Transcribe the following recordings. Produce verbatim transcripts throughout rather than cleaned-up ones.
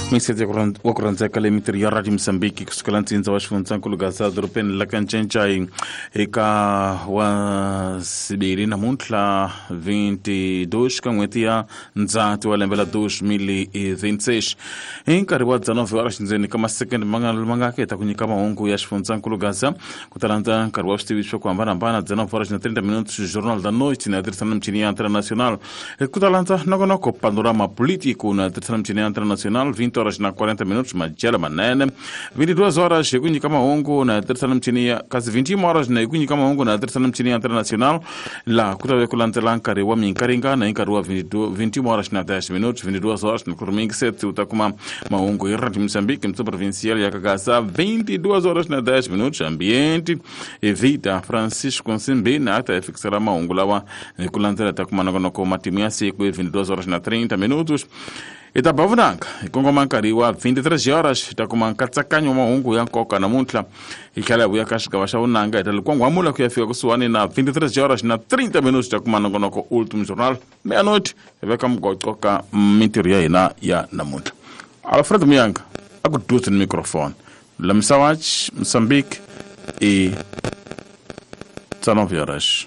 Msezi wa kuranza kale mitri ya Rádio Moçambique kusukala ntinza wa shifunza Lugaza Dropeni laka nchenchai eka wa sibiri na muntla vinte e dois kamweti ya nzatu wa lembela dois mil e vinte e seis enkari wa dezenove horas nzeni kama second manga manga keta kunyika maungu ya shifunza Lugaza kutalanta nkari wa fstiwisho kwa mbana mbana dezenove horas na trinta minutos Jornal da Noite na terceira mtinia internacional kutalanta nagonoko panorama político na terceira mtinia internacional vinte horas na quarenta minutos majela manene vinte e duas horas ikunyi kama hongo na terceira mtinia kasi vinte e uma horas na ikunyi kama hongo na terceira mtinia internacional la kutawe kulantela nkari wa minkaringa na inkari wa vinte e uma horas na dez minutos vinte e duas horas na kurmingi sete utakuma mahongo ya Rádio Moçambique mto provincial ya Kagasa vinte e duas horas na dez minutos ambiente e vida Francisco Nsimbe na ata fixara mahongo lawa kulantela takuma nagonoko matimu ya siku vinte e duas horas na trinta minutos Itabavunanga, ikongomangari wa vinte e três horas, itakumankatsakanyo mahungu ya nkoka na muntla, ikala buya kashika washa unanga, italikuwa wamula kuyafika kusuwani na vinte e três horas na trinta minutos, itakumanongonoko Último Jornal, meia-noite, iveka mgotoka mintiria ina ya na muntla. Alfredo Mianga, akudutu ni mikrofone, la Msawach, Moçambique, e dezenove horas.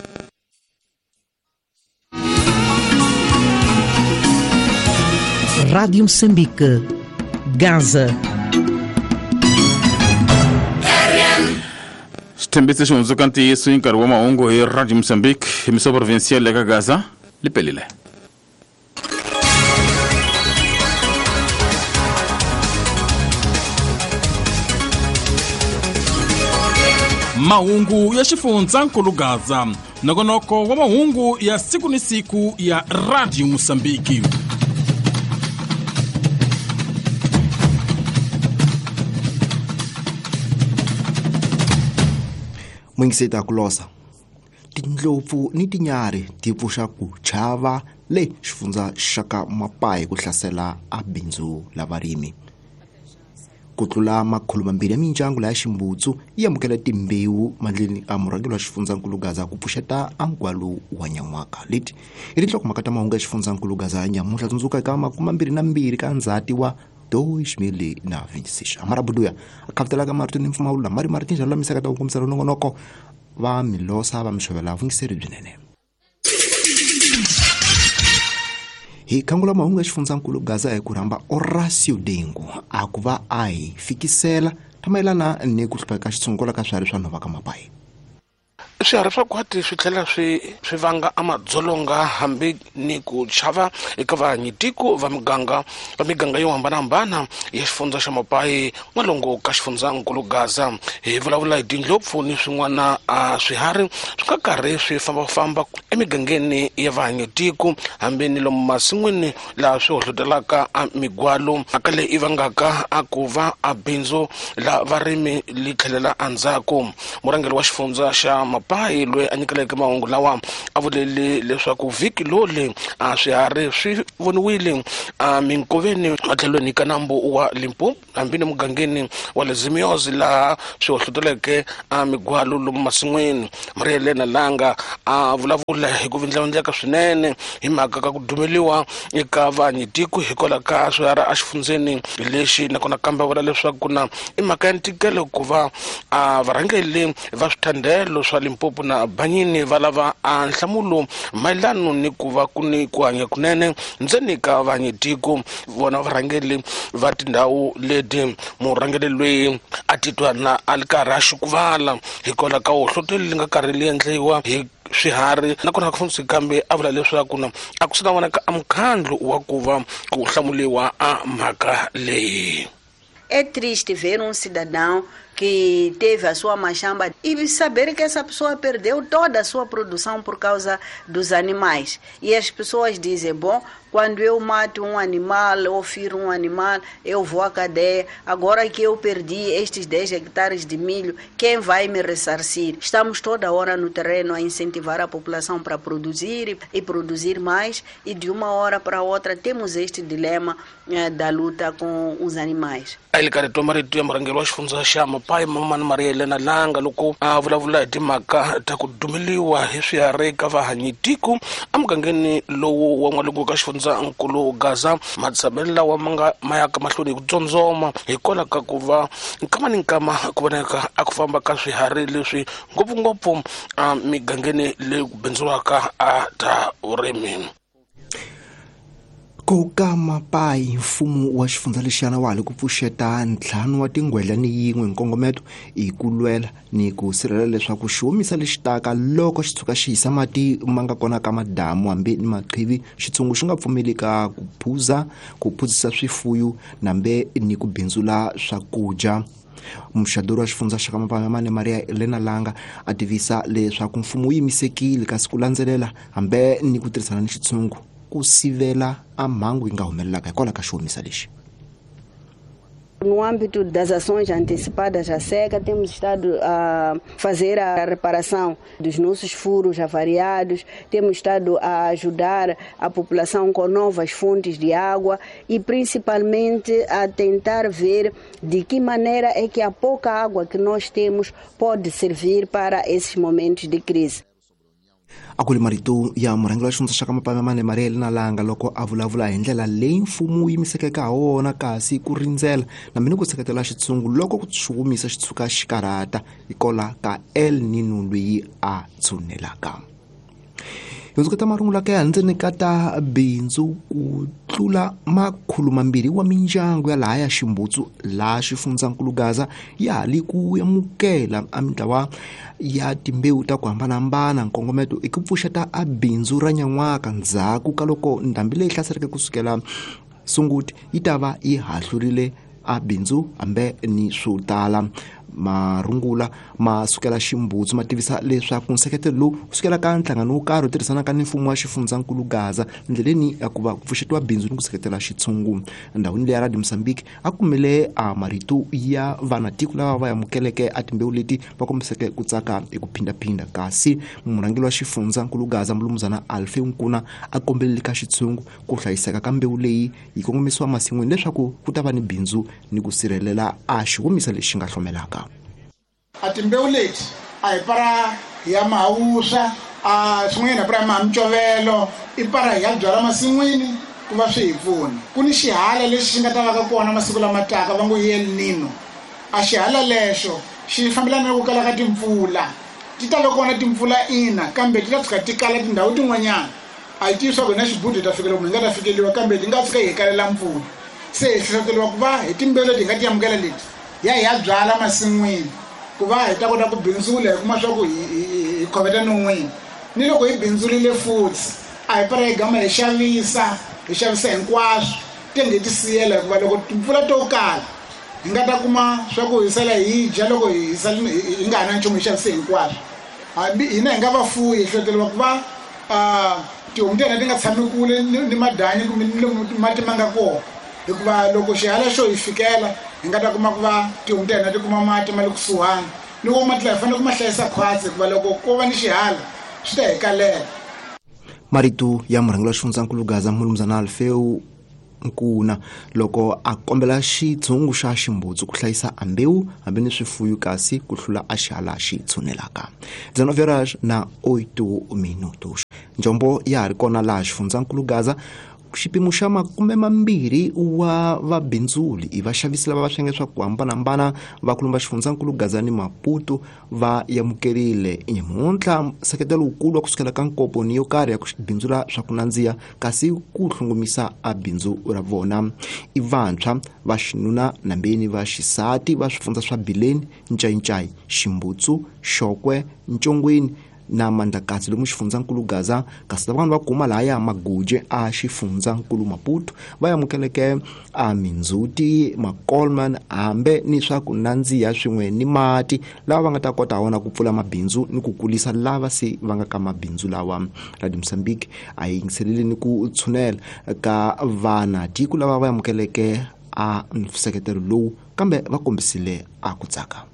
Rádio Moçambique, Gaza. Stembetse shunzo kanti yesu inkari wa maungo ya Rádio Moçambique, emissão provincial ya Gaza, lipelile. Mahungu ya xifunza nkulu Gaza, nagonoko wa mahungu ya siku ni siku ya Rádio Moçambique. Mwingiseta kulosa tindlopfu ni tinyari ti pfuxa ku chava le xifunza xaka mapayi ku hlasela a bindzu la varimi ku tlula makhulu mambiri ya mindyangu la ya ximbutsu yi amukela timbewu mandleni a murhangeri wa xifundzakulu Gaza ku pfuxeta a nkwalo wa nyan'waka leti i tinhlokomhaka ta mahungu ya xifundzakulu Gaza ya nyamuhla tsundzuka eka makume mambiri na mbirhi ka ndzhati wa dois mil e vinte e seis amarabuduya a khavutelaka marito ni mpfumawulo mari mari tinjalo lamisaka ta kukumisela nongonoko va milosa va mishovela vungiseri byinene hi khangula mahungu ya xifundzakulu Gaza hi ku rhamba Horacio Dengu a ku va a hi fikisela tamayelana ni ku hlupheka xitshungulo ka swiharhi swa nhova ka mapayi. Swiharhi swa kwati swi tlhela swi swi vanga amadzolonga hambi ni ku chava eka vahanyitiko va miganga va miganga yo hambanahambana ya xifundza xa mapayi n'walongo ka xifundzankulu Gaza hi vulavula hi tindlopfu ni swin'wana a swiharhi swi nga karhi swi fambafamba emigangeni ya vahanyitiko hambi ni lomu masin'wini laha swi hohlotelaka a migwalo aka leyi i vangaka a ku va a bindzu la varimi li tlhelela andzhaku. Murhangeri wa xifundza xa mapayi loyi a nyikeleke mahungu lawa a vulele leswaku vhiki lole a swiharhi swi voniwile a minkoveni matlhelweni ka nambu wa Limpopo hambi ni mugangeni wa Lezimiozi laha swi hohloteleke a migwalo lomu masin'wini. Mariele Nalanga a vulavula hi ku vindlavindleka swinene hi mhaka ka ku dumeliwa eka vahanyitiko hikwalaho ka swiharhi a xifundzeni lexi nakona kambe vula leswaku ku na i mhaka ya ntikelo ku va a varhangeli va swithandelo swa Limpopo na Banyini va lava a nhlamulo mayelana ni ku va ku ni ku hanya kunene ndzeni ka vahanyitiko vona varhangeli va tindhawu leti murhangeli loyi a titwa na a ri karhi a xikuvala hikwalaho ka wohloteli nga karhi li endliwa hi swiharhi nakona ku fundzisa kambe a vula leswaku na a ku sina vonaka a mukhandlo wa ku va ku hlamuliwa a mhaka leyi. É triste ver um cidadão que teve a sua machamba e saber que essa pessoa perdeu toda a sua produção por causa dos animais. E as pessoas dizem, bom, quando eu mato um animal ou firo um animal, eu vou à cadeia. Agora que eu perdi estes dez hectares de milho, quem vai me ressarcir? Estamos toda hora no terreno a incentivar a população para produzir e produzir mais, e de uma hora para outra temos este dilema eh, da luta com os animais. Ele cara tomar itu ya murhangeri wa xifundza xa mapayi Mama Maria Helena Langa loko a vulavula hi timhaka ta ku dumeliwa hi swiharhi ka vahanyitiku amugangeni lowu wa N'walungu ka xifundzankulu Gaza. Matshamelo lawa ma nga mayaka mahlweni hi ku tsondzoma hikwalaho ka ku va nkama ni nkama ku voneka a ku famba ka swiharhi leswi ngopfungopfu a migangeni leyi ku bindziwaka a ta vurimi. Koka mapayi mfumo wa xifundza lexana wa le ku pfuxeta ntlhanu wa tingwenya ni yin'we nkongometo hi ku lwela ni ku sirhelela leswaku xihumisa lexi taka loko xi tshuka xi hisa mati ma nga kona ka madamu hambi ni maqhivi xitshungu xi nga pfumeli ka ku phuza ku phuzisa swifuyo nambe ni ku bindzula swakudya. Muxaduri wa xifundza xa Mama Maria Helena Langa a tivisa leswaku mfumo wu yimisekile kasi ku landzelela hambe ni ku tirhisana ni xitshungu ku sivela a mhangu yi nga humelelaka hikwalaho ka xihumisa lexi. No âmbito das ações antecipadas à seca, temos estado a fazer a reparação dos nossos furos avariados, temos estado a ajudar a população com novas fontes de água e principalmente a tentar ver de que maneira é que a pouca água que nós temos pode servir para esses momentos de crise. Akuli marito ya murhangeri wa xifundza xa Mama Maria Helena Langa loko a vulavula hi ndlela leyi mfumo wu yimisekeke ha wona kasi ku rindzela na mina ku seketela xitshungu loko ku xihumisa xi tshuka xi karhata hikola ka El Nino loyi a tshunelaka. Yondzuketa marungula ka handzeni ka ta bindzu ku tlula makhulu mambirhi wa mindyangu ya laha ya Ximbutsu laha xifundzankulu Gaza ya hali ku amukela a mitlawa ya timbewu ta ku hambanahambana nkongometo i ku pfuxeta a bindzu ra nyan'waka ndzhaku ka loko ndhambi leyi hlasereke kusukela Sunguti yi ta va yi hahlurile a bindzu hambe ni swo tala. Marungula ma sukela Ximbutsu ma tivisa leswaku nseketelo lowu sukela ka nhlangano wo karhi tirhisanaka ni mfumo wa xifundzankulu Gaza ndleleni ya ku va ku pfuxetiwa bindzu ni ku seketela xitshungu. Ndhawini leyi ya Radio Mozambique a kumile a marito ya vanatiko lava va amukeleke a timbewu leti va kombiseke ku tsaka hi ku phindaphinda kasi murhangeri wa xifundzankulu Gaza Mulumuzana Alfie Nkuna a kombelele ka xitshungu ku hlayiseka ka mbewu leyi yi kongomisiwa masin'wini leswaku ku ta va ni bindzu ni ku sirhelela a xihumisa lexi nga hlomelaka. A timbewu leti a hi para ya mahawusa a swin'wana hi para ya mahamicovelo i para ya byala masin'wini ku va swi hi pfuna. Ku ni xihala lexi xi nga ta va ka kona masiku lama taka va ngo El Nino. A xihala lexo xi fambelana na ku kala ka timpfula. Ti ta loko na timpfula ina kambe ti ta tshuka ti kala tindhawu tin'wanyana. A yi tivi swa ku hi na xibudi ta fikela kumbe hi nga ta fikeliwa kambe ti nga tshuka hi kalela mpfula. Se hi hlohloteriwa ku va hi timbewu leti hi nga ti amukela leti ya hi ya byala masin'wini ku va hi ta kota ku bindzula hi kuma swa ku hi khoveta non'wini ni loko hi bindzulile futhi a hi para hi gama hi xavisa hi xavisa hinkwaswo ti nge ti siyela hikuva loko timpfula to kala hi nga ta kuma swa ku hi sala hi dya loko hi hi nga ha na nchumu hi xavise hinkwaswo. Hambi hina hi nga vafuwi hi hlohloteriwa ku va tihomu ta hina ti nga tshami kule ni madanyi kumbe ni mati ma nga kona hikuva loko xihala xo hi fikela hi nga ta kuma ku va tihomu ta hina ti kuma mati ma le kusuhani loko mati laha hi fanele ku ma hlayisa khwatsi hikuva loko ko va ni xihala swi ta hi kalela. Marito ya murhangeri wa xifundzankulu Gaza Mulumuzana Alfie Nkuna loko a kombela xitshungu xa Ximbutsu ku hlayisa a mbewu hambi ni swifuyo kasi ku hlula a xihala xi tshunelaka. dezenove horas na oito minutos. Njombo ya ha ri kona laha xifundzankulu Gaza xipimo xa makume mambirhi wa vabindzuli i vaxavisi lava va swenge swa ku hambanahambana va khulumba xifundzankulu Gaza ni Maputo va yamukerile nyamuntlha nseketelo wukulu wa kusukela ka nkoponi yo karhi ya ku bindzula swa ku nandziha kasi ku hlungumisa a bindzu ra vona. I vantshwa va xinuna nambeni va xisati va swifundza swa Bileni, Ncayincayi, Ximbutsu, Xokwe, Ncongweni na Mandakatsi lomu xifundzankulu Gaza kasi vanhu va kuma laha ya Maguje a xifundzankulu Maputo va yamukeleke a Mindzhuti, Makolman hambe ni swa ku nandziha swin'we ni mati lava va nga ta kota wona ku pfula mabindzu ni ku kulisa lava se va nga ka mabindzu lawa. Radio Mozambique a yi yingiseleli ni ku tshunela ka vana tiko lava va yamukeleke a nseketelo lowu kambe va kombisile a ku tsaka.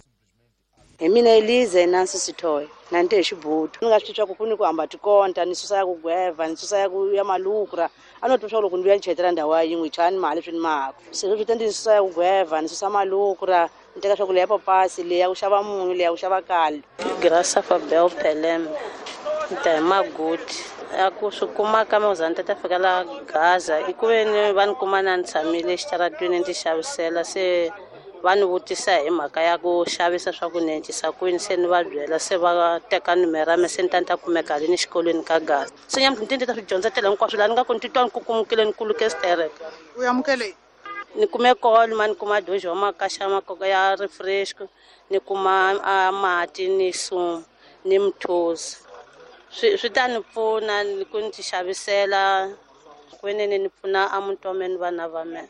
Mina Elize Nansi Sithoyi nanti hi Xibutu ni nga swi twa ku kuni ku hamba tikonta ni susa ya ku gweva ni susa ya ku ya malukra ano twa swa loko ni vuya ni chetela ndhawu ya yin'we chani mali swi ni mako se leswi tandi ni susa ya ku gweva ni susa malukra ni teka swaku leya papasi leya ku xava munyu leya ku xava kalo. Graça Fabel Peleme ta hi Magodi a ku swi kumaka muzani ta ta fika la Gaza i ku veni va ni kuma na ni tshamile exitaratweni ni ti xavisela se va ni vutisa hi mhaka ya ku xavisa swa ku ni endlisa kwini se ni va byela se va teka numero ya me se ni ta ni ta kumeka haleni xikolweni ka Gaza se nyama ni ta swi dyondzetela hinkwaswo laha ni nga ku ni titwa ni kukumukile ni kuluke stereka. U amukele ni kume call ma ni kuma doji wa makaxa makoko ya refresh ni kuma mati ni sumu ni mthozi swi swi ta ni pfuna ni ku ni ti xavisela kwenene ni pfuna a muntomeni vana va mina.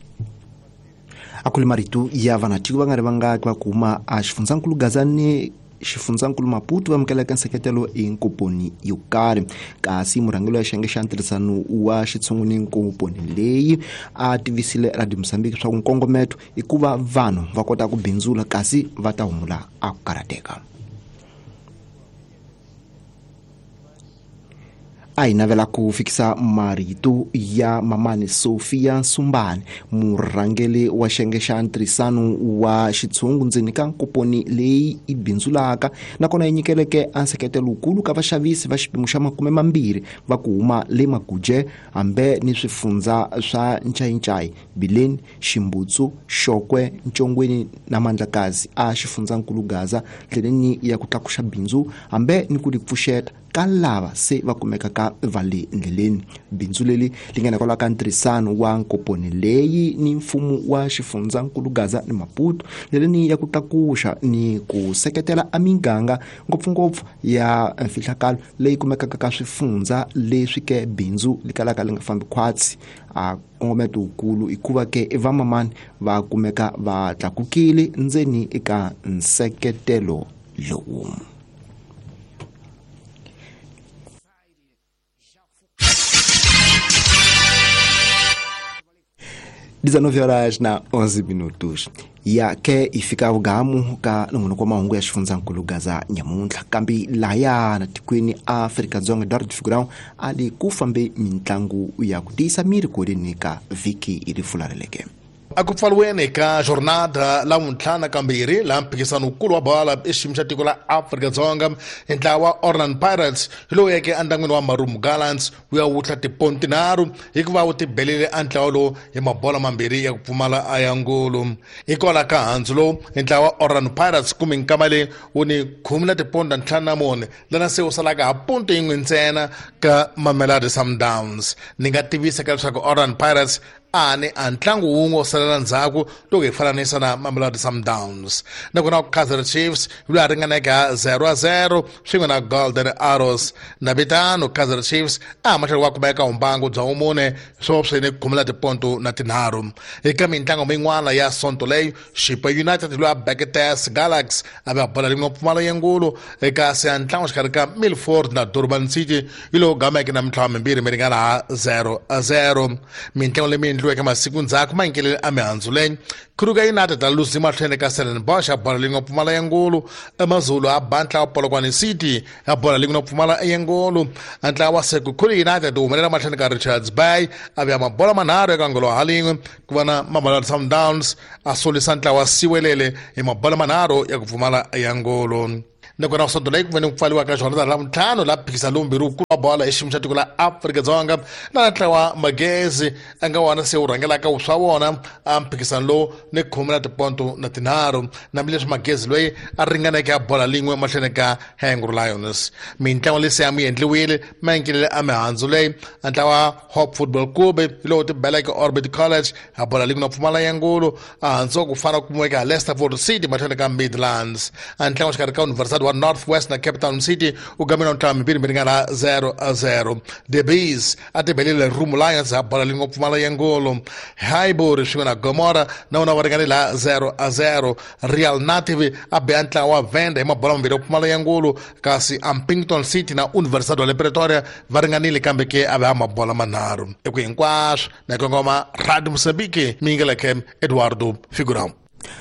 A kuli maritu ya vanatiko va nga ri vangaki va kuma a xifundzankulu Gaza ni xifundzankulu Maputo va amukeleka nseketelo enkoponi yo karhi kasi murhangeri wa xiyenge xa ntirhisano wa xitshungu nkoponi leyi a tivisile Radio Mozambique swa ku nkongometo i ku va vanhu va kota ku bindzula kasi va ta humula a ku karateka. A hi navela ku fikisa marito ya mamani Sofia Sumbane murhangeri wa xiyenge xa ntirhisano wa xitshungu ndzeni ka nkoponi leyi i bindzulaka nakona yi nyikeleke a nseketelo wukulu ka vaxavisi va xiphemu xa makume mambirhi va ku huma le Maguje hambe ni swifundza swa Nchayinchayi, Bileni, Ximbutsu, Xokwe, Ncongweni na Mandlakazi a xifundzankulu Gaza ndleleni ya ku tlakuxa bindzu hambe ni ku lipfuxeta ka lava se va kumekaka va le ndleleni. Bindzu leli li nga nakola ka ntirhisano wa nkoponi leyi ni mfumo wa xifundzankulu Gaza ni Maputo ndleleni ya ku tlakuxa ni ku seketela a miganga ngopfungopfu ya mfihlakalo leyi kumekaka ka swifundza leswi ke bindzu li kalaka li nga fambi khwatsi. A kongometo wukulu i ku va ke vamamani va kumeka va tlakukile ndzeni eka nseketelo lowu. dezenove horas na onze minutos ya ke ifika ugamu ka nungu kwa mahungu ya xifundzankulu Gaza nyamuntlha kambi laya na tikweni Afrika-Dzonga Eduardo Figurão ali ku fambe mitlangu ya ku tiyisa miri ku ka vhiki iri fulareleke. A ku pfaliweni ka jornada la vuntlhanu kambirhi la mphikisano wukulu wa bola exiyimo xa tiko la Afrika-Dzonga hi ntlawa wa Orlando Pirates hi lowu yeke endyangwini wa Maroon Gallants wu ya wutla tiponti tinharhu hikuva wu tibelile a ntlawa lowu hi mabola mambirhi ya ku pfumala a ya ngulu. Hikwalaho ka handzu lowu hi ntlawa wa Orlando Pirates kumbe nkama leyi wu ni khume na tiponti ta ntlhanu na mune lana se wu salaka ha ponti yin'we ntsena ka Mamelodi Sundowns. Ni nga tivisa ka leswaku Orlando Pirates ane a ntlangu wun'we wo salela ndzhaku loko hi fananisa na Mamelodi Sundowns. Nakona Kaizer Chiefs yi a ringaneke ha zero a zero swin'we na Golden Arrows. Navitano Kaizer Chiefs a matlhelo wa kumeka umbangu bya wumune swo swi ni khume na tiponto na tinharhu. Eka mitlangu min'wana ya sonto leyi Shippa United yi a Beketes Galaxy a va bola rin'we pfumala yengulu eka se ntlangu xikarhi ka Milford na Durban City yi lo gameke na mitlawa mimbirhi mi ringana ha zero a zero. Mitlangu leyi eka masiku ndzhaku ma nkelele a mihandzu leyi Kruger United a luzi mahlweni ka Stellenbosch a bola leyi pfumala yengulu. Amazulu a ba ntlawa wa Polokwane City a bola leyi pfumala yengulu. Ntlawa wa Sekhukhune United wu humelela mahlweni ka Richards Bay a vya mabola manharhu eka ngolo wa halin'we ku va na Mamelodi Sundowns a solisa ntlawa wa Siwelele hi mabola manharhu ya ku pfumala yengulu. Nakona sonto leyi ku veni ku pfaliwa ka jornada la vuntlhanu la phikisa lombirhi wukulu wa bola exiyimo xa tiko la Afrika-Dzonga na ntlawa Magezi a nga wona se wu rhangelaka swa wona a mphikisano lowu ni khume na tiponto na tinharhu namileswi Magezi loyi a ringaneke a bola lin'we mahlweni ka Hangro Lions. Mitlangu leyi se ya mi endliwile ma enkelele a mihandzu leyi a ntlawa Hope Football Club hi lowu tibeleke Orbit College a bola lin'we na pfumala yengulu a hansi ku fana ku kumeka Leicester City mahlweni ka Midlands. A ntlangu xikarhi ka University wa Northwest na Cape Town City u gamela ntlawa mimbirhi mi ringana zero a zero. The Bees a tibelile Room Lions a bola lin'we pfumala yengulu. Highbury swin'we na Gomora na wona va ringanela zero a zero. Real Native a be ntlawa wa Venda hi mabola mambirhi pfumala yengulu kasi Ampington City na University wa Pretoria va ringanile kambe ke a ve mabola manharhu. Eku hinkwaswo na kongoma Radio Mozambique mi ngeleke Eduardo Figurão.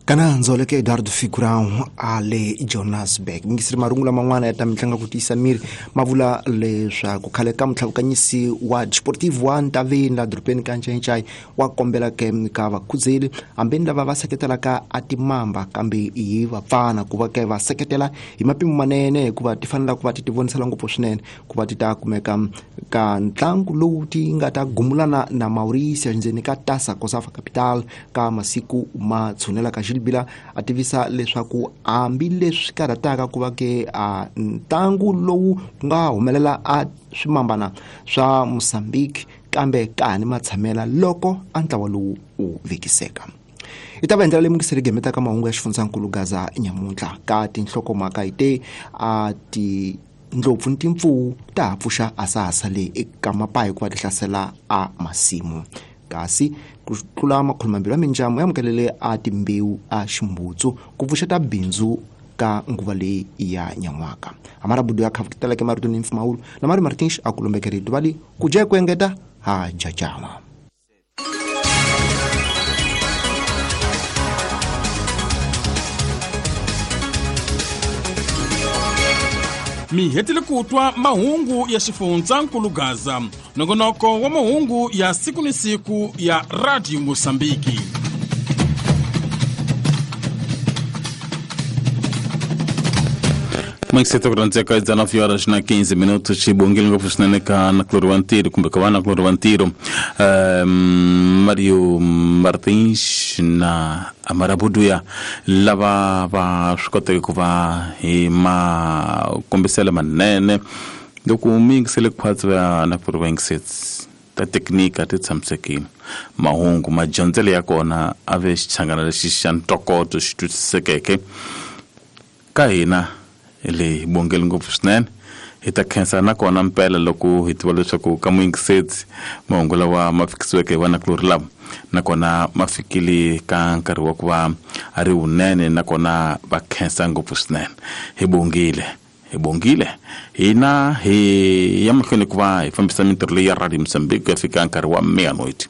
kanandzo leke Eduardo Figurão ale Johannesburg mingisiri marungula man'wana ya ta mitlangu ku tisa miri mavula leswaku khale ka mutlakukanyisi wa Desportivo wa Ntaveni la dorobeni ka Nchenchai wa kombela ke ka vakhudzeli hambeni lava va seketelaka atimamba kambe hi vapfana ku va ke va seketela hi mapimo manene hikuva ti fanela ku va ti tivonisela ngopfu swinene ku va ti ta kumeka ka ntlangu lowu ti nga ta gumulana na Mauritius ndzeni ka Tasa Kosafa Capital ka masiku ma tshunela ka Bila ativisa leswaku ambi leswi karataka ku va ke a ntangu lowu nga humelela a swimambana swa Mozambique kambe kani matshamela loko antlawa lowu u vekiseka. Ita va endlela lemungiseri gemeta ka mahungu ya xifundzakulu Gaza nyamuntlha ka tinhlokomhaka hite a ti ndlopfu ni timpfuwu ta pfuxa asasa le eka mapayi ku va ti hlasela a masimu kasi ku tlula makhulumambiri wa mindyangu ya mukelele a timbewu a ximbutsu ku pfuxeta bindzu ka nguva leyi ya nyan'waka amara budu ya khavuteleke marito ni mfumawulu na mari Martins a kulombekeri duvali ku je ku engeta ha jajama mi hetile kutwa mahungu ya xifundzakulu Gaza nongonoko wa mahungu ya siku ni siku ya Radio Mosambiki. Mwingiseta kuranzeka dezenove horas na quinze minutos chibongile ngopfu swinene ka na Clorvantiro kumbe ka vana Clorvantiro um, Mario Martins na Amara Buduya lava va swi koteke ku va hi ma kombisela manene loko mingisele ku phatsa na Clorvangisets ta teknika ti tshamisekile mahungu madyondzele ya kona ave xichangana lexi xa ntokoto xi twisisekeke ka hina le bongele ngopfu swinene hi ta khensa na kona mpela loko hi tiva leswaku ka muingisetsi mahungu lawa ma fikisiweke hi vana Clori lava na kona ma fikile ka nkarhi wa ku va a ri unene na kona va khensa ngopfu swinene hi bongile hi bongile hina hi ya mahlweni ku va hi fambisa mintirho leyi ya Radio Mozambique ya fika nkarhi wa midnight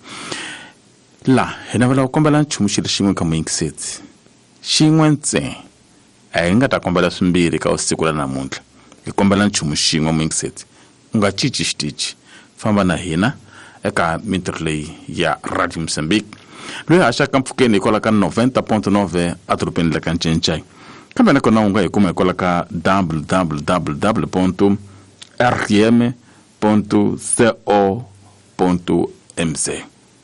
la hi navela ku kombela nchumu xi xin'we ka muingisetsi xin'we ntsena a hi nga ta kombela swimbirhi ka usiku la namuntlha hi kombela nchumu xin'we muingisetsi u nga cici xitici famba na hina eka mintirho leyi ya Radio Mozambique loyi haxaka mpfhukeni hikola ka noventa point nove a dorobeni la ka Nchenchai kambe na kona u nga hi kuma hikola ka w w w point r t m point co point m z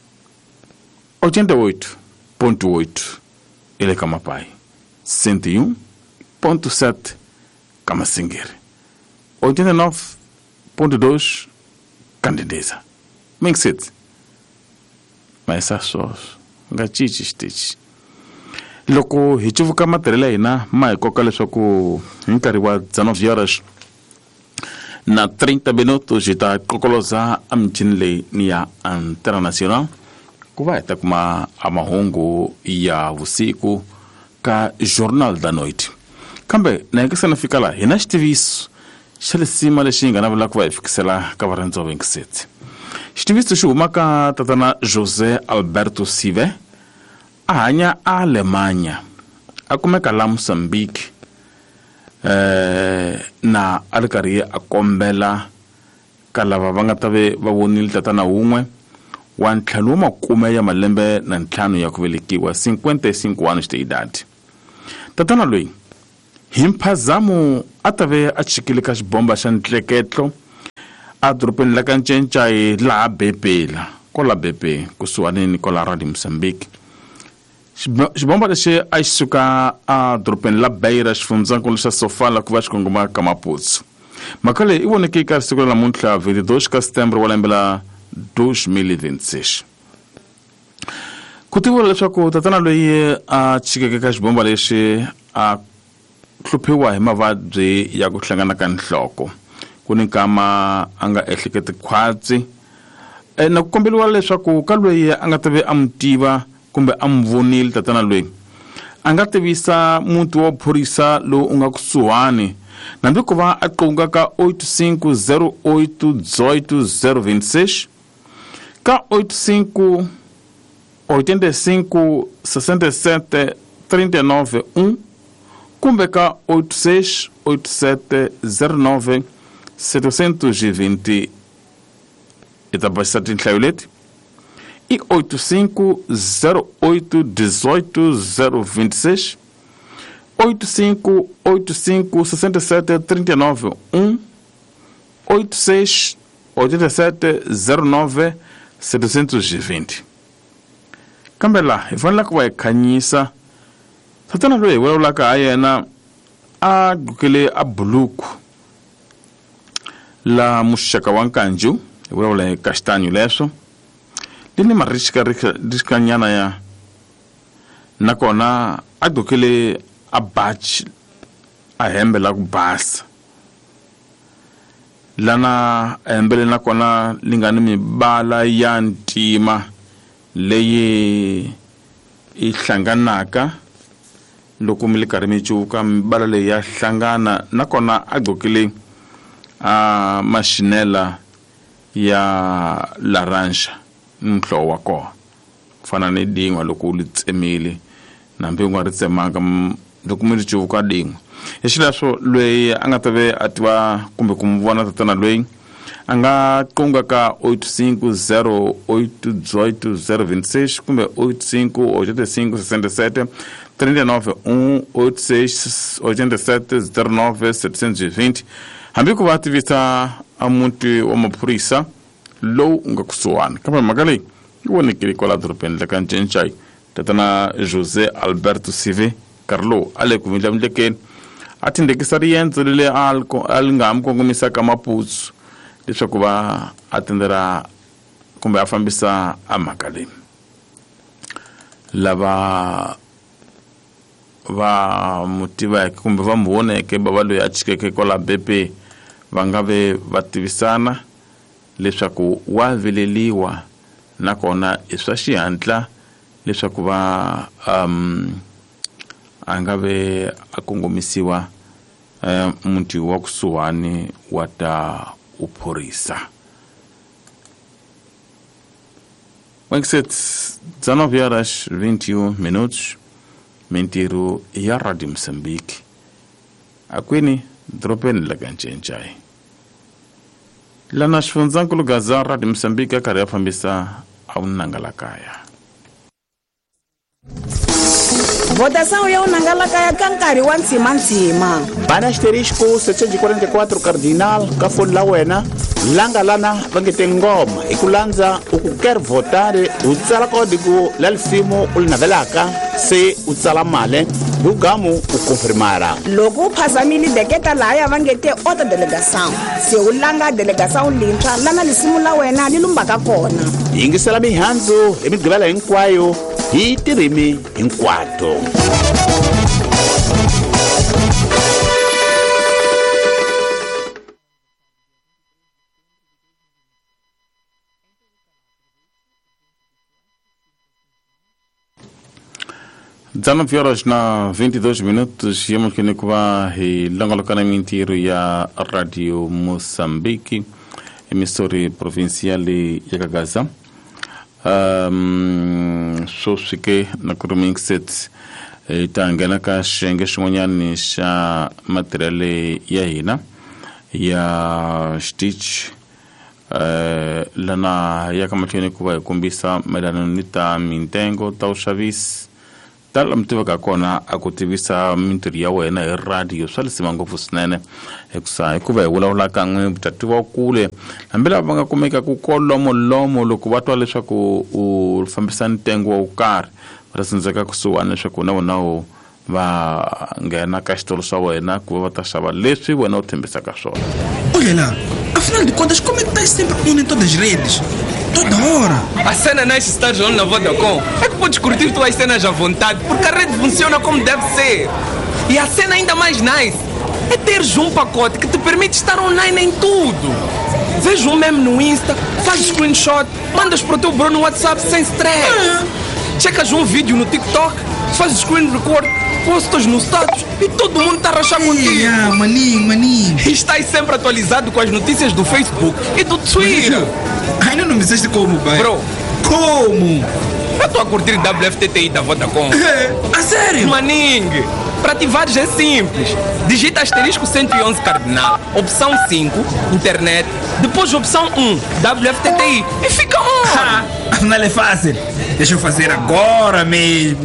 ochenta e oito ponto oito ile ka Mapai cento e um ponto sete Kamasingiri oitenta e nove ponto dois Candideza Mingset mas só nga cici xitici loko hi civuka matirhela hina ma hi koka leswaku hi nkarhi wa dezenove horas na trinta minutos hi ta kokoloza a michini leyi ni ya international ku va hi ta kuma a mahungu ya vusiku ka Jornal da Noite kambe na hi na fika la hina xitiviso xa lesima lexi hi nga navela ku va hi fikisela ka varindzi va Mingset xitiviso xi huma ka tatana José Alberto Sive a hanya a Alemanya a kumeka la Mozambique eh na a ri karhi a kombela ka lava va nga ta ve va vonile tatana wun'we wa ntlhanu wa makume ya malembe na ntlhanu ya ku velekiwa cinquenta e cinco anos de idade tatana loyi hi mphazamo a ta ve a chikile ka xibomba xa ntleketlo a dorobeni la ka Nchenchai laha Bepela kola Bepe kusuhanini kola Radio Mozambique xibomba lexi a xi suka a dorobeni la Beira xifundzakulu xa Sofala ku va xikongoma ka Maputo mhaka leyi i voneke ka siku la namuntlha vinte-dois ka Setembro wa lembe la dois mil e vinte e seis ku tivula leswaku tatana loyi a chikeke ka xibomba lexi a hluphiwa hi mavabyi ya ku hlangana ka nhloko ku ni nkama a nga ehleketi khwatsi e na ku kombeliwa leswaku ka loyi a nga ta ve a mutiva kumbe a mvonile tatana loyi a nga tivisa muti wa phorisa lowu u nga kusuhani nambi ku va a qunga ka oito cinco zero oito dezoito zero vinte e seis ka oito cinco oitenta e cinco sessenta e sete três nove um, kumbe ka oito seis oito sete zero nove sete dois zero itabasati nhlawuleti e oito cinco zero oito dezoito zero vinte e seis, oito cinco oito cinco sessenta e sete trinta e nove um, oito seis oitenta e sete zero nove setecentos e vinte. Kambe la hi fanele ku va hi khanyisa tatana loyi hi vulavulaka ha yena a gukele a buluku la muxaka wa nkanju, hi vulavula hi kaxtanyo leswo lini marixikanyana ya nakona a gukele a bachi a hembe la ku basa lana hembele nakona lingani mibala ya ntima leyi i hlanganaka loko mi le karhi mi cuka mibala leyi ya hlangana nakona a gokile a mashinela ya laranja mhlowa wa kona kufana ni dingwa loko u li tsemile nambe u nga ri tsemanga loko mi ri cuka dingwa hi xileswo loyi a nga ta ve a tiva kumbe ku mi vona tatana loyi a nga qunga ka oito cinco zero oito dezoito zero vinte e seis kumbe oito cinco oitenta e cinco sessenta e sete trinta e nove um oito seis oitenta e sete zero nove setecentos e vinte. Hambi ku va tivisa a muti wa maphorisa lowu nga kusuhani kambe mhaka leyi yi vonekile kwala dorobeni le ka Ncencai. Tatana José Alberto Sive Carlo ale ku vindlamilekeni a tindekisa riendzo lele a li nga mi kongomisaka maputsu leswaku va a tendera kumbe a fambisa a mhaka leyi. Lava va mutiveke kumbe va mu voneke bava loyi a chikeke kwala B P va nga ve va tivisana leswaku wa vileliwa nakona i swa xihatla leswaku va um a nga ve a kongomisiwa uh, muti wa kusuhani wa ta uphorisa. Wexit dezenove horas vinte e um minutos mintirho ya Rádio Moçambique akwini dropeni la ka Ncencai lana xifundzakulu Gaza Rádio Moçambique a karhi ya fambisa a unangalakaya. Votação ya unangalakaya ka nkarhi wa ntsimantsima. Bana asterisco setecentos e quarenta e quatro cardinal ka foni la wena langa lana va nge te ngoma hi ku landza u ku quer votar u tsala código la lifimo u li navelaka se u tsala male u gamu u confirmara loko u phazamile deketa laya va nge te auto delegação se u langa delegação lintshwa lana lisimu la wena li lumbaka kona. Yingisela mihandzu hi migqivela hinkwayo hi tirimi hinkwato. dezenove horas na vinte e dois minutos yemos que nikuva hi langolokana mintiru ya Radio Moçambique emissora provincial ya Gaza. Um, so sike na kuruming set itangana ka shenge shimonyani sha materiale ya hina ya stitch uh, lana ya kama tione kuva kumbisa medano nita mintengo tau shavis tala mtiva ka kona akutivisa mintiri ya wena hi radio swa lisima ngopfu swinene hikusa hikuva hi vulavula kan'we butatiwa kule hambi lava va nga kumeka ku kolomo lomo loko va twa leswaku u fambisa ntengo wa ukarhi va ta sindzeka kusuhani leswaku na vona u va nghena ka xitolo swa wena ku va va ta xava leswi wena u tshembisaka swona. Olha lá, afinal de contas, como é que estás sempre on em todas as redes? Toda hora. A cena não é estar jogando na Vodacom. É que podes curtir tuas cenas à vontade, porque a rede funciona como deve ser. E a cena ainda mais nice é teres um pacote que te permite estar online em tudo. Veja um meme no Insta, faz screenshot, mandas para o teu bro no WhatsApp sem stress. Ah. Checas um vídeo no TikTok, faz screen record, postas no status e todo mundo está a rachar contigo. Yeah, maninho, maninho. E estás sempre atualizado com as notícias do Facebook e do Twitter. Ainda não me disseste como, pai? Bro. Como? Eu tô a curtir W F T T I da Vodacom. A sério? Maningue, para ativares é simples. Digita asterisco cento e onze cardinal, opção cinco, internet, depois opção um, W F T T I e fica on. Afinal é fácil. Deixa eu fazer agora mesmo.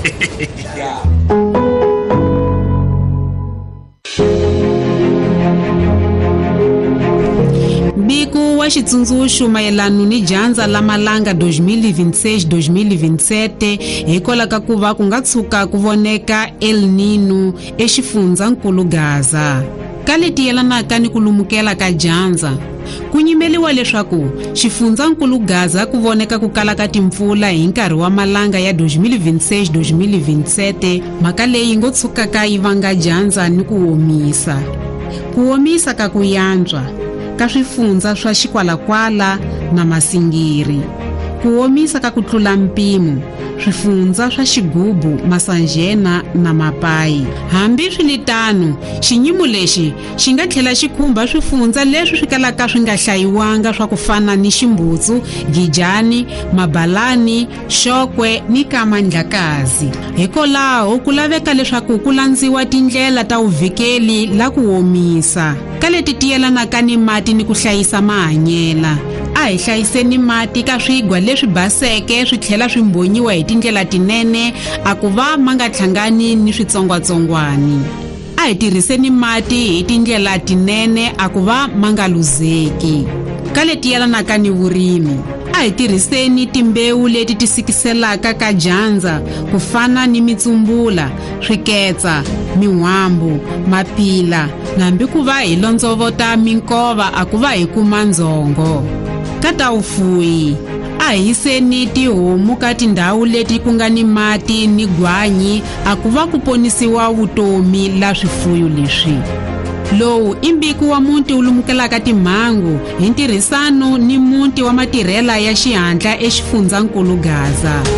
Bico wa xitsundzuxo mayelano ni dyandza la malanga dois mil e vinte e seis dois mil e vinte e sete hikwalaho ka ku va ku nga tshuka ku voneka El Nino exifundzhankulu Gaza. Ka leti yelanaka ni ku lumukela ka dyandza, ku nyimeliwa leswaku xifundzhankulu Gaza ku voneka ku kala ka timpfula hi nkarhi wa malanga ya dois mil e vinte e seis dois mil e vinte e sete, mhaka leyi ngo tshukaka yi vanga dyandza ni ku omisa. Ku omisa ka ku yantswa ka swifundza swa xikwalakwala na masingiri, ku omisa ka ku tlula mpimo, swifundza swa xigubu, masanjena na mapayi. Hambi swilitano, xinyimo lexi xi nga tlhela xi khumba swifundza leswi swi kalaka swi nga hlayiwanga swa ku fana ni Ximbutsu, Gijani, Mabalani, Xokwe ni Kamandlakazi. Hikwalaho ku laveka leswaku ku landziwa tindlela ta uvhikeli la ku omisa ka leti tiyelanaka ni mati ni ku hlayisa mahanyela. A hi hlayiseni mati ka swigwa leswi baseke swi tlhela swi mbonyiwa hi tindlela tinene, a ku va ma nga hlangani ni switsongwatsongwani. A hi tirhiseni mati hi tindlela tinene, a ku va ma nga luzeki. Ka leti yelanaka ni vurimi, a hi tirhiseni timbewu leti ti sikiselaka ka dyandza ku fana ni mitsumbula, swiketsa, mihwambu, mapila, nambi ku va hi londzovota minkova a ku va hi kuma ndzongo. Ka ta ufuyi, a hi yiseni tihomu ka tindhawu leti ku nga ni mati ni gwanyi, a ku va ku ponisiwa vutomi la swifuyo leswi. Lowu i mbiko wa muti wu lumukelaka timhangu hi ntirhisano ni muti wa matirhela ya xihatla exifundzhankulu Gaza.